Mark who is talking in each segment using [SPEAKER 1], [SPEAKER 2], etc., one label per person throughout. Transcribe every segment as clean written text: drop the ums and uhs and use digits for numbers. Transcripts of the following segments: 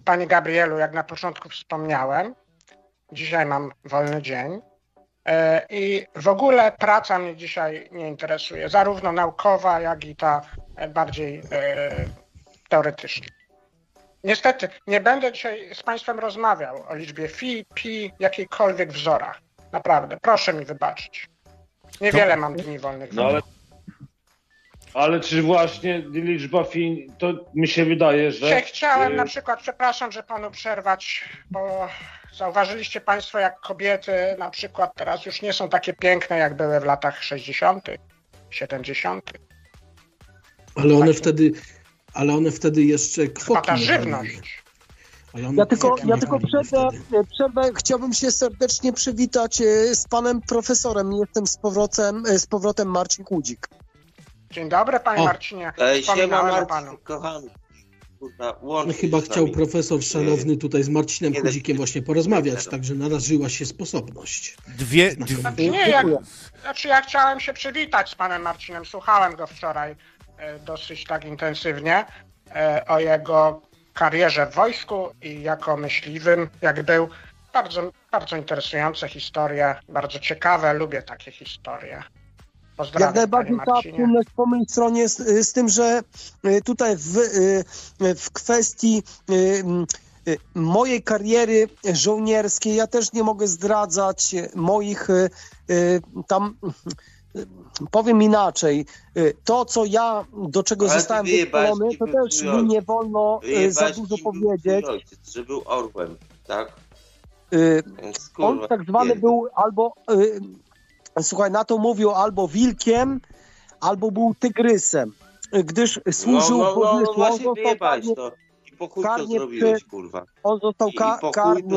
[SPEAKER 1] Pani Gabrielu, jak na początku wspomniałem, dzisiaj mam wolny dzień i w ogóle praca mnie dzisiaj nie interesuje, zarówno naukowa, jak i ta bardziej teoretyczna. Niestety nie będę dzisiaj z Państwem rozmawiał o liczbie phi, pi, jakiejkolwiek wzorach. Naprawdę, proszę mi wybaczyć. Niewiele mam dni wolnych.
[SPEAKER 2] Ale czy właśnie liczba phi, to mi się wydaje, że...
[SPEAKER 1] Chciałem na przykład, przepraszam, że Panu przerwać, bo zauważyliście Państwo, jak kobiety na przykład teraz już nie są takie piękne, jak były w latach 60., 70.
[SPEAKER 3] Ale one wtedy jeszcze kwoki
[SPEAKER 1] ta żywność.
[SPEAKER 4] Ja tylko przerwę. Chciałbym się serdecznie przywitać z panem profesorem. Jestem z powrotem Marcin Kłudzik.
[SPEAKER 1] Dzień dobry, panie Marcinie.
[SPEAKER 5] Siema Marcin, kochany.
[SPEAKER 3] Chyba chciał profesor szanowny tutaj z Marcinem Kłudzikiem właśnie porozmawiać, także nadarzyła się sposobność.
[SPEAKER 1] Ja chciałem się przywitać z panem Marcinem. Słuchałem go wczoraj dosyć tak intensywnie o jego karierze w wojsku i jako myśliwym, jak był. Bardzo, bardzo interesujące historie, bardzo ciekawe, lubię takie historie. Pozdrawiam,
[SPEAKER 4] jak najbardziej ta płynność po mojej stronie z tym, że tutaj w kwestii mojej kariery żołnierskiej ja też nie mogę zdradzać moich tam, powiem inaczej, to co ja, do czego zostałem wyszkolony, to też mi nie wolno za dużo powiedzieć.
[SPEAKER 5] Ojciec, że był orłem, tak?
[SPEAKER 4] On tak zwany był albo... Słuchaj, na to mówił albo wilkiem, albo był tygrysem, gdyż służył
[SPEAKER 5] karnie zrobiłeś, kurwa.
[SPEAKER 4] On został karnie.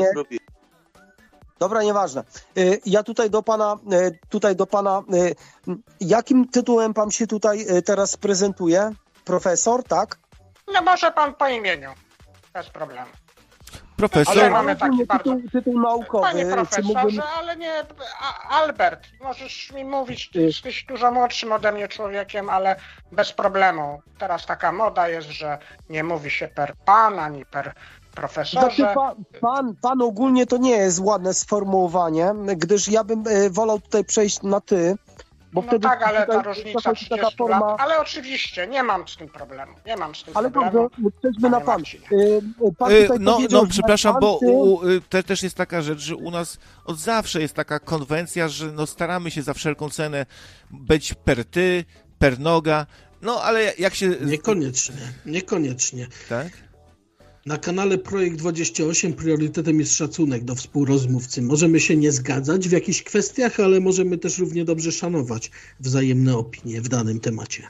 [SPEAKER 4] Dobra, nieważne. Ja tutaj do pana, jakim tytułem pan się tutaj teraz prezentuje? Profesor, tak?
[SPEAKER 1] No może pan po imieniu, bez problemu.
[SPEAKER 3] Profesor.
[SPEAKER 1] Ale mamy taki
[SPEAKER 4] tytuł naukowy.
[SPEAKER 1] Panie profesorze, ale nie... Albert, możesz mi mówić, ty jesteś dużo młodszym ode mnie człowiekiem, ale bez problemu. Teraz taka moda jest, że nie mówi się per pan, ani per profesorze.
[SPEAKER 4] Pan ogólnie to nie jest ładne sformułowanie, gdyż ja bym wolał tutaj przejść na ty. Bo
[SPEAKER 1] no tak, ale ta różnica 30 forma... lat, ale oczywiście, nie mam z tym problemu. Ale
[SPEAKER 4] dobrze, przejdźmy na pan.
[SPEAKER 6] Przepraszam, bo też jest taka rzecz, że u nas od zawsze jest taka konwencja, że staramy się za wszelką cenę być per ty, per noga, ale jak się...
[SPEAKER 3] Niekoniecznie.
[SPEAKER 6] Tak?
[SPEAKER 3] Na kanale Projekt 28 priorytetem jest szacunek do współrozmówcy. Możemy się nie zgadzać w jakichś kwestiach, ale możemy też równie dobrze szanować wzajemne opinie w danym temacie.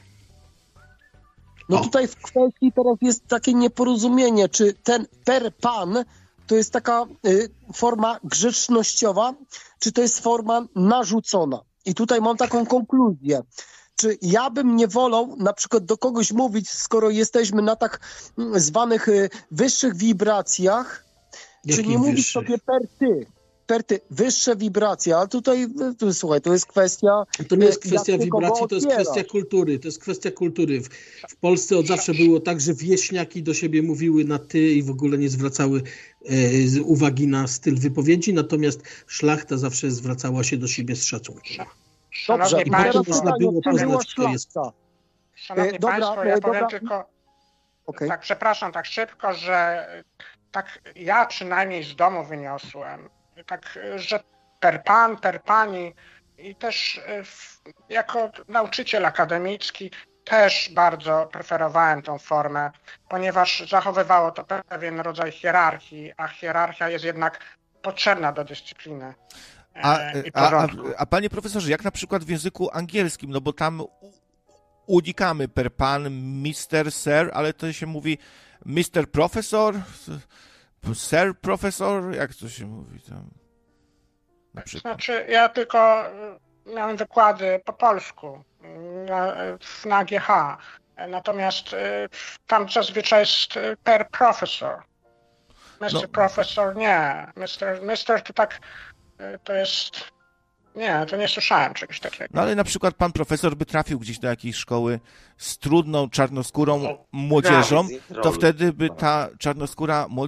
[SPEAKER 4] Tutaj w kwestii teraz jest takie nieporozumienie, czy ten per pan to jest taka forma grzecznościowa, czy to jest forma narzucona. I tutaj mam taką konkluzję. Czy ja bym nie wolał na przykład do kogoś mówić, skoro jesteśmy na tak zwanych wyższych wibracjach, czy nie mówić sobie per ty, wyższe wibracje, ale tutaj, słuchaj, to jest kwestia...
[SPEAKER 3] To nie jest kwestia wibracji, to jest kwestia kultury. W Polsce od zawsze było tak, że wieśniaki do siebie mówiły na ty i w ogóle nie zwracały uwagi na styl wypowiedzi, natomiast szlachta zawsze zwracała się do siebie z szacunkiem.
[SPEAKER 4] Dobrze,
[SPEAKER 1] i bardzo
[SPEAKER 3] można było poznać, kto jest.
[SPEAKER 1] Szanowni Państwo, ja powiem tylko, tak przepraszam, tak szybko, że tak ja przynajmniej z domu wyniosłem, tak, że per pan, per pani i też jako nauczyciel akademicki też bardzo preferowałem tą formę, ponieważ zachowywało to pewien rodzaj hierarchii, a hierarchia jest jednak potrzebna do dyscypliny.
[SPEAKER 6] A panie profesorze, jak na przykład w języku angielskim, bo tam unikamy per pan, mister, sir, ale to się mówi mister profesor, sir profesor, jak to się mówi tam?
[SPEAKER 1] Znaczy, ja tylko miałem wykłady po polsku na AGH, natomiast tam zazwyczaj jest per professor. Mr. Professor nie. Mr. to tak, to jest... Nie, to nie słyszałem czegoś takiego.
[SPEAKER 6] Ale na przykład pan profesor by trafił gdzieś do jakiejś szkoły z trudną, czarnoskórą młodzieżą, to wtedy by ta czarnoskóra młodzież